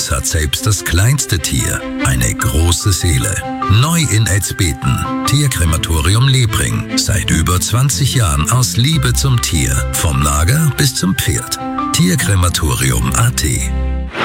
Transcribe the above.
uns hat selbst das kleinste Tier eine große Seele. Neu in Etzbeten. Tierkrematorium Lebring. Seit über 20 Jahren aus Liebe zum Tier. Vom Lager bis zum Pferd. Tierkrematorium.at